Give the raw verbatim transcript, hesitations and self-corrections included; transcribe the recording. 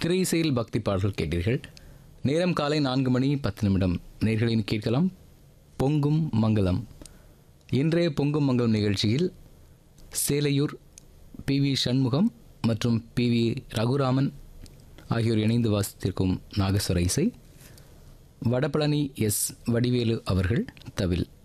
திரை இசையில் பக்தி பாடல்கள் கேட்டீர்கள். நேரம் காலை நான்கு மணி பத்து நிமிடம். நேர்களின் கேட்கலாம் பொங்கும் மங்களம். இன்றைய பொங்கும் மங்களம் நிகழ்ச்சியில் சேலையூர் பி வி சண்முகம் மற்றும் பி வி ரகுராமன் ஆகியோர் இணைந்து வாசித்திருக்கும் நாகஸ்வர இசை, வடபழனி எஸ் வடிவேலு அவர்கள் தவில்.